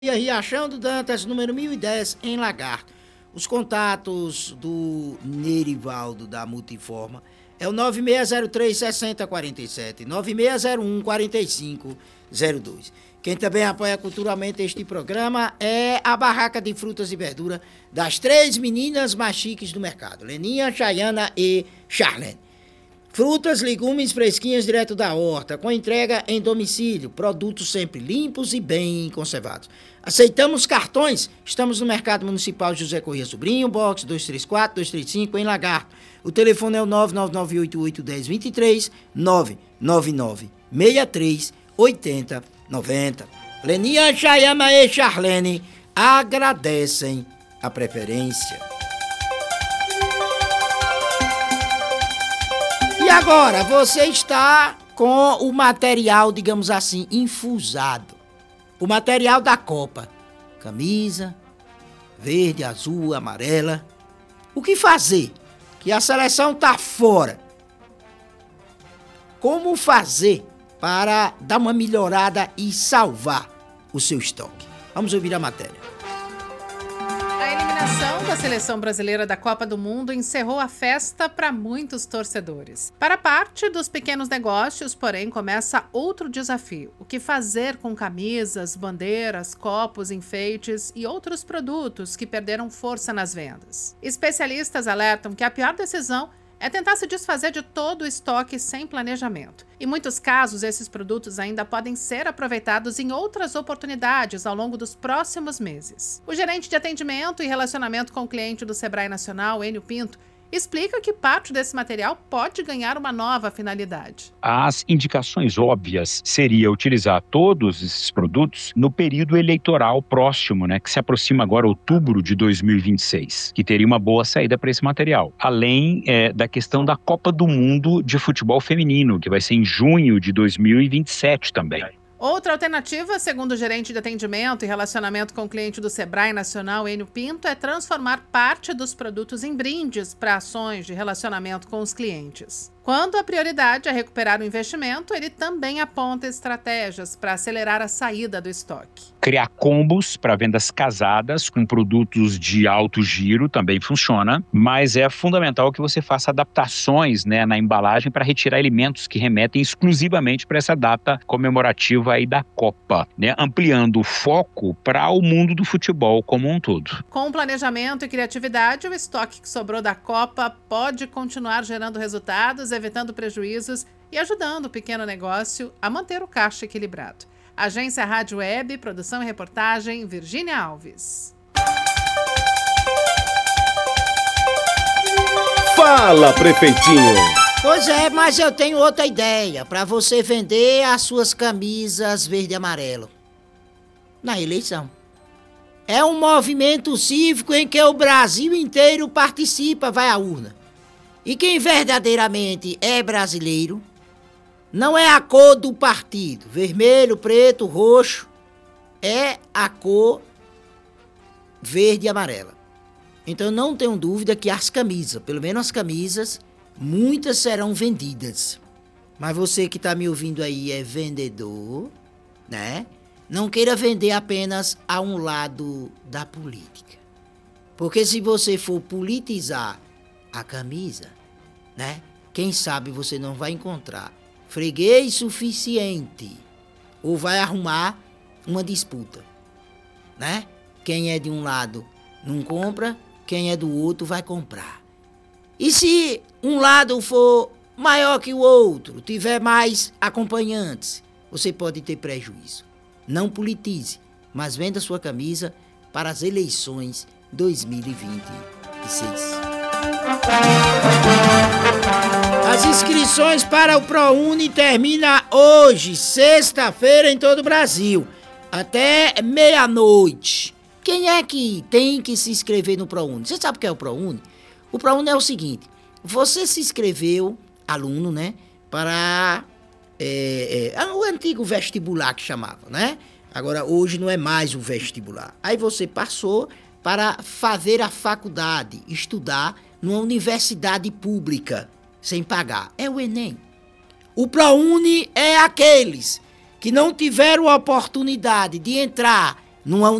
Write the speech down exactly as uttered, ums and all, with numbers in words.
Riachão do Dantas, número mil e dez, em Lagarto. Os contatos do Nerivaldo da Multiforma é o nove seis zero três, seis zero quatro sete, nove seis zero um, quatro cinco zero dois. Quem também apoia culturalmente este programa é a Barraca de Frutas e Verduras das três meninas mais chiques do mercado, Leninha, Chayana e Charlene. Frutas, legumes fresquinhas direto da horta, com entrega em domicílio, produtos sempre limpos e bem conservados. Aceitamos cartões, estamos no Mercado Municipal José Corrêa Sobrinho, box dois três quatro, dois três cinco, em Lagarto. O telefone é o nove nove nove oito oito um zero dois três, nove nove nove seis três oito zero nove zero. Leninha, Chayama e Charlene agradecem a preferência. E agora, você está com o material, digamos assim, infusado. O material da Copa. Camisa, verde, azul, amarela. O que fazer? Que a seleção está fora. Como fazer para dar uma melhorada e salvar o seu estoque? Vamos ouvir a matéria. A eliminação da seleção brasileira da Copa do Mundo encerrou a festa para muitos torcedores. Para parte dos pequenos negócios, porém, começa outro desafio: o que fazer com camisas, bandeiras, copos, enfeites e outros produtos que perderam força nas vendas. Especialistas alertam que a pior decisão é tentar se desfazer de todo o estoque sem planejamento. Em muitos casos, esses produtos ainda podem ser aproveitados em outras oportunidades ao longo dos próximos meses. O gerente de atendimento e relacionamento com o cliente do Sebrae Nacional, Enio Pinto, explica que parte desse material pode ganhar uma nova finalidade. As indicações óbvias seria utilizar todos esses produtos no período eleitoral próximo, né, que se aproxima agora, outubro de dois mil e vinte e seis, que teria uma boa saída para esse material. Além é, da questão da Copa do Mundo de Futebol Feminino, que vai ser em junho de dois mil e vinte e sete também. Outra alternativa, segundo o gerente de atendimento e relacionamento com o cliente do Sebrae Nacional, Enio Pinto, é transformar parte dos produtos em brindes para ações de relacionamento com os clientes. Quando a prioridade é recuperar o investimento, ele também aponta estratégias para acelerar a saída do estoque. Criar combos para vendas casadas com produtos de alto giro também funciona, mas é fundamental que você faça adaptações, né, na embalagem para retirar elementos que remetem exclusivamente para essa data comemorativa aí da Copa, né, ampliando o foco para o mundo do futebol como um todo. Com planejamento e criatividade, o estoque que sobrou da Copa pode continuar gerando resultados, evitando prejuízos e ajudando o pequeno negócio a manter o caixa equilibrado. Agência Rádio Web, produção e reportagem, Virgínia Alves. Fala, prefeitinho! Pois é, mas eu tenho outra ideia para você vender as suas camisas verde e amarelo na eleição. É um movimento cívico em que o Brasil inteiro participa, vai à urna. E quem verdadeiramente é brasileiro não é a cor do partido, vermelho, preto, roxo, é a cor verde e amarela. Então não tenho dúvida que as camisas, pelo menos as camisas, muitas serão vendidas. Mas você que está me ouvindo aí é vendedor, né? Não queira vender apenas a um lado da política. Porque se você for politizar a camisa, né? Quem sabe você não vai encontrar freguês suficiente ou vai arrumar uma disputa, né? Quem é de um lado não compra, quem é do outro vai comprar. E se um lado for maior que o outro, tiver mais acompanhantes, você pode ter prejuízo. Não politize, mas venda sua camisa para as eleições dois mil e vinte e seis. As inscrições para o ProUni terminam hoje, sexta-feira, em todo o Brasil, até meia-noite. Quem é que tem que se inscrever no ProUni? Você sabe o que é o ProUni? O ProUni é o seguinte: você se inscreveu, aluno, né, para é, é, o antigo vestibular que chamava, né? Agora, hoje não é mais o vestibular. Aí você passou para fazer a faculdade, estudar numa universidade pública, sem pagar. É o Enem. O ProUni é aqueles que não tiveram a oportunidade de entrar Não,